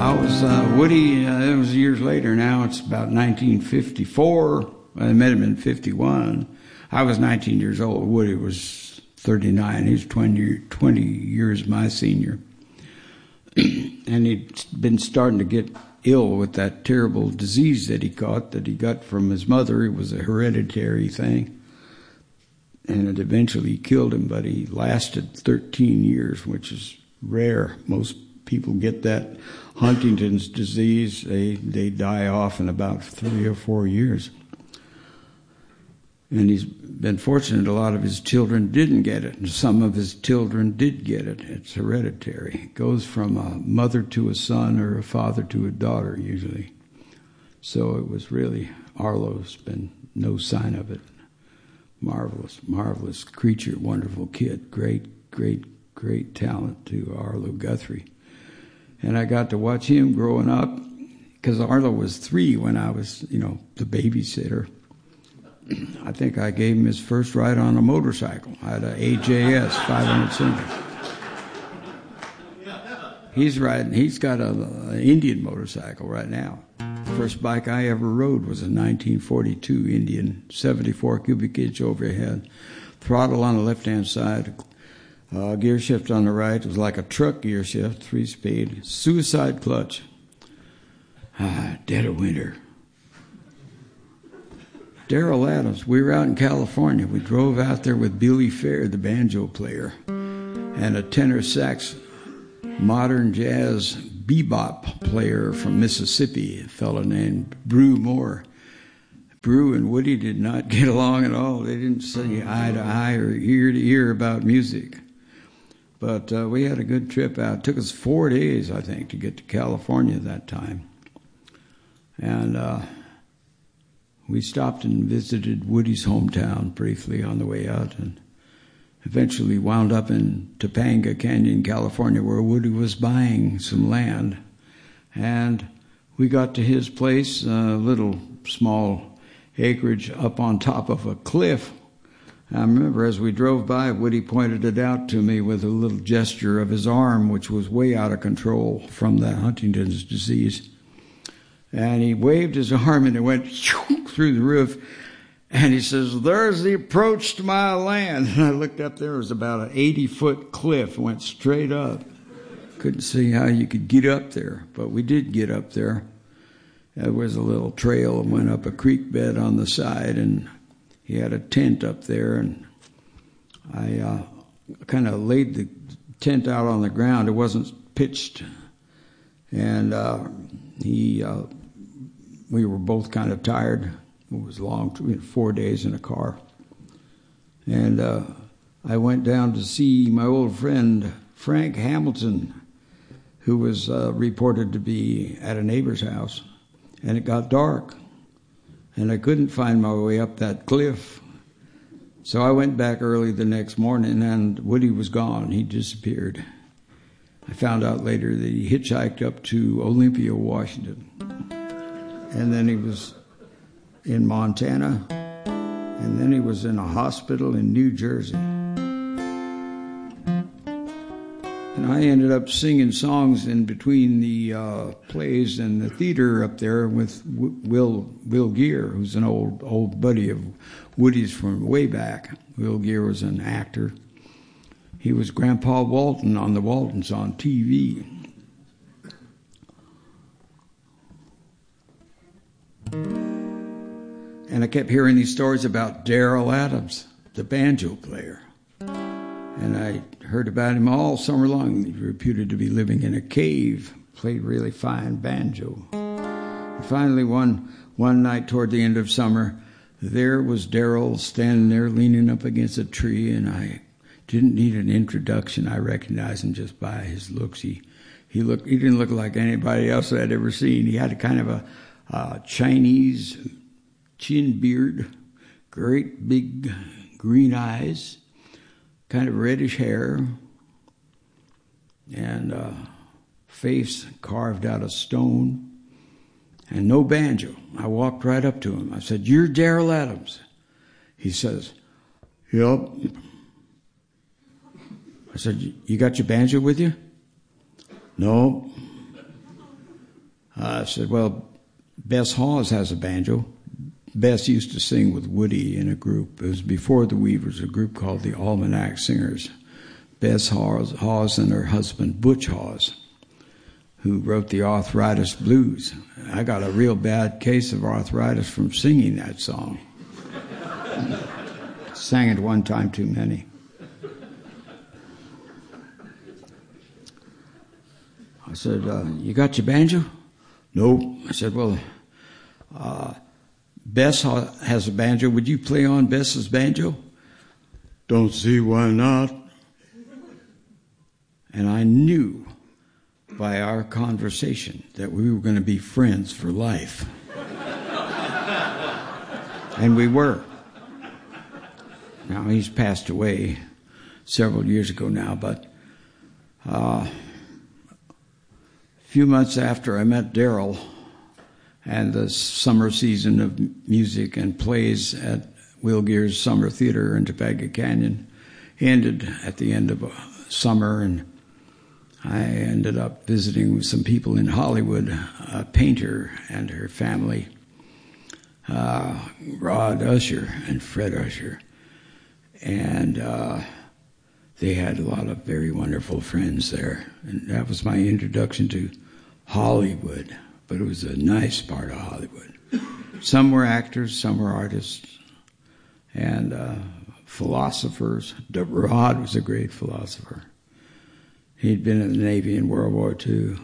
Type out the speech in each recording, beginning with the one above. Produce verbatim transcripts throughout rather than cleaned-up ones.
I was uh, Woody, uh, it was years later now, it's about nineteen fifty-four. I met him in fifty-one. I was nineteen years old. Woody was thirty-nine. He was twenty, twenty years my senior. And he'd been starting to get ill with that terrible disease that he caught, that he got from his mother. It was a hereditary thing. And it eventually killed him, but he lasted thirteen years, which is rare. Most people get that Huntington's disease. They, they die off in about three or four years. And he's been fortunate a lot of his children didn't get it, and some of his children did get it. It's hereditary. It goes from a mother to a son or a father to a daughter, usually. So it was really, Arlo's been no sign of it. Marvelous, marvelous creature, wonderful kid. Great, great, great talent to Arlo Guthrie. And I got to watch him growing up, because Arlo was three when I was, you know, the babysitter. I think I gave him his first ride on a motorcycle. I had a A J S five hundred cylinder. He's riding, he's got a, a Indian motorcycle right now. The first bike I ever rode was a nineteen forty-two Indian, seventy-four cubic inch overhead, throttle on the left-hand side, uh, gear shift on the right. It was like a truck gear shift, three-speed, suicide clutch. Ah, dead of winter. Daryl Adams, we were out in California. We drove out there with Billy Fair, the banjo player, and a tenor sax, modern jazz bebop player from Mississippi, a fellow named Brew Moore. Brew and Woody did not get along at all. They didn't see eye to eye or ear to ear about music. But uh, we had a good trip out. It took us four days, I think, to get to California that time. And uh, we stopped and visited Woody's hometown briefly on the way out, and eventually wound up in Topanga Canyon, California, where Woody was buying some land. And we got to his place, a little small acreage up on top of a cliff. I remember as we drove by, Woody pointed it out to me with a little gesture of his arm, which was way out of control from the Huntington's disease. And he waved his arm and it went through the roof. And he says, "There's the approach to my land." And I looked up there. It was about an eighty-foot cliff. Went straight up. Couldn't see how you could get up there. But we did get up there. There was a little trail and went up a creek bed on the side. And he had a tent up there. And I uh, kind of laid the tent out on the ground. It wasn't pitched. And uh, he, uh, we were both kind of tired. It was long, four days in a car. And uh, I went down to see my old friend, Frank Hamilton, who was uh, reported to be at a neighbor's house. And it got dark. And I couldn't find my way up that cliff. So I went back early the next morning, and Woody was gone. He disappeared. I found out later that he hitchhiked up to Olympia, Washington. And then he was in Montana, and then he was in a hospital in New Jersey. And I ended up singing songs in between the uh, plays and the theater up there with w- Will Will Geer, who's an old old buddy of Woody's from way back. Will Geer was an actor. He was Grandpa Walton on the Waltons on T V. And I kept hearing these stories about Daryl Adams, the banjo player. And I heard about him all summer long. He was reputed to be living in a cave, played really fine banjo. And finally, one one night toward the end of summer, there was Daryl standing there leaning up against a tree, and I didn't need an introduction. I recognized him just by his looks. He he looked. He didn't look like anybody else I'd ever seen. He had a kind of a uh, Chinese chin beard, great big green eyes, kind of reddish hair, and uh, face carved out of stone, and no banjo. I walked right up to him. I said, "You're Daryl Adams." He says, "Yep." I said, "You got your banjo with you?" "No." uh, I said, well, Bess Hawes has a banjo. Bess used to sing with Woody in a group. It was before the Weavers, a group called the Almanac Singers. Bess Hawes, Hawes and her husband, Butch Hawes, who wrote the Arthritis Blues. I got a real bad case of arthritis from singing that song. Sang it one time too many. I said, uh, you got your banjo? No. I said, well, uh, Bess has a banjo. Would you play on Bess's banjo? Don't see why not. And I knew by our conversation that we were going to be friends for life. And we were. Now, he's passed away several years ago now, but uh, a few months after I met Darrell, and the summer season of music and plays at Will Geer's Summer Theater in Topanga Canyon ended at the end of summer, and I ended up visiting with some people in Hollywood, a painter and her family, uh, Rod Usher and Fred Usher. And uh, they had a lot of very wonderful friends there. And that was my introduction to Hollywood. But it was a nice part of Hollywood. Some were actors, some were artists, and uh, philosophers. Rod was a great philosopher. He'd been in the Navy in World War Two.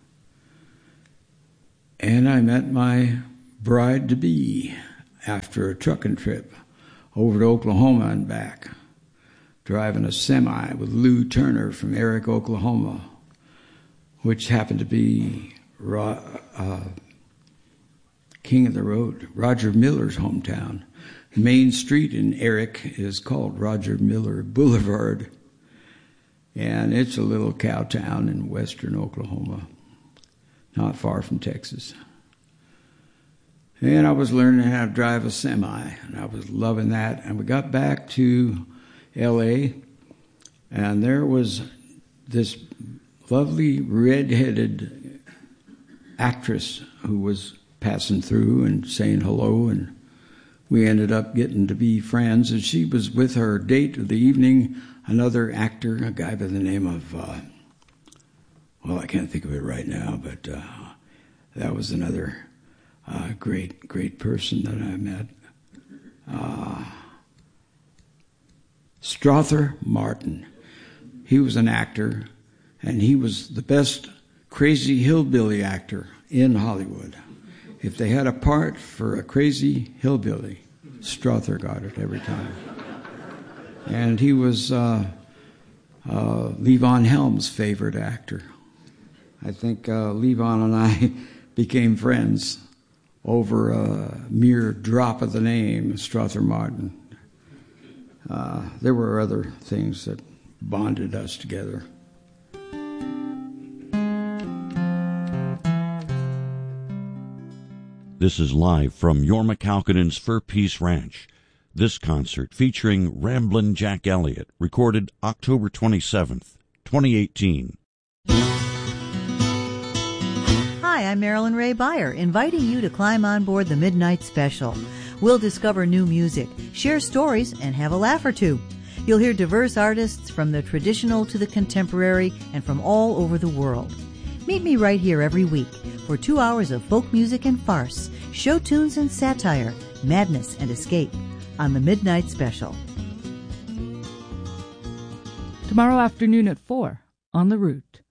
And I met my bride-to-be after a trucking trip over to Oklahoma and back, driving a semi with Lou Turner from Eric, Oklahoma, which happened to be uh, King of the Road, Roger Miller's hometown. Main Street in Eric is called Roger Miller Boulevard, and it's a little cow town in western Oklahoma, not far from Texas. And I was learning how to drive a semi, and I was loving that. And we got back to L A, and there was this lovely red-headed actress who was passing through and saying hello, and we ended up getting to be friends. And she was with her date of the evening, another actor, a guy by the name of, uh, well, I can't think of it right now, but uh, that was another uh, great, great person that I met. Uh, Strother Martin. He was an actor, and he was the best crazy hillbilly actor in Hollywood. If they had a part for a crazy hillbilly, Strother got it every time. And he was uh, uh, Levon Helm's favorite actor. I think uh, Levon and I became friends over a mere drop of the name, Strother Martin. Uh, there were other things that bonded us together. This is live from Jorma Kaukonen's Fur Peace Ranch. This concert, featuring Ramblin' Jack Elliott, recorded October twenty-seventh, twenty eighteen. Hi, I'm Marilyn Ray Beyer, inviting you to climb on board the Midnight Special. We'll discover new music, share stories, and have a laugh or two. You'll hear diverse artists from the traditional to the contemporary and from all over the world. Meet me right here every week for two hours of folk music and farce, show tunes and satire, madness and escape on the Midnight Special. Tomorrow afternoon at four on The Root.